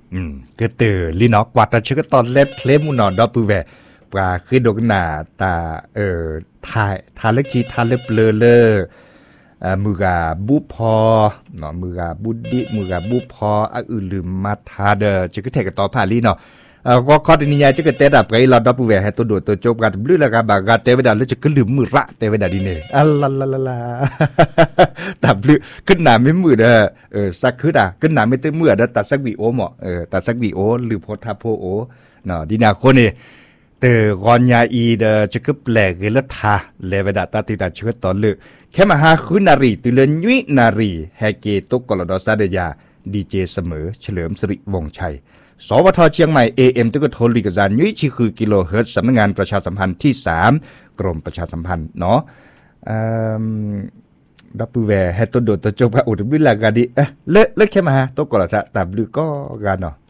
ก็ตื่อลีเนาะกว่าแต่ชื่อก็ตอนเล็บเคลมมุนอดอปูแวปลาคือดอกหน้าตาทาเล็กทีทาเล็บเลอมือกาบุพอเนาะมือกาบุดิมือกาบุพออักอื่นลืมมาทาเดชื่อก็แทกต่อพาลีเนาะก็ข้อที่นี่จะก็เตะดับไงเราดอปูแวให้ตัวโดดตัวจบกันบลื้อแล้วก็บากาเตะไปได้แล้วจะก็ลืมมือระเตะไปได้ดีเนี่ยอัลลาลาลาแต่บลื้อขึ้นหน้าไม่มือสักขึ้นขึ้นหน้าไม่เต็มมือแต่สักวีโอหมอแต่สักวีโอหรือโพธาโพโอเนาะดีนาคนนี่เตะกอนยาอีจะก็แปลกเลยละทาเลวดาตาติดาชื่อตอนเลือแค่มาหาคุณนารีตุลยุยนารีแฮเกตุกกลดอซาเดียดีเจเสมอเฉลิมสิริวงศ์ชัยสวทเชียงใหม่ AM ตุกโทรลิกจานยุ้ยชื่อคือกิโลเฮิรตซ์สำนักงานประชาสัมพันธ์ที่3กรมประชาสัมพันธ์เนาะดับเบิลแวร์ให้ตัวโดดตัวจบกับอุดมวิลากาดีเลิกแค่มาฮะตัวก่อนละซะแต่บลือก็กันเนาะ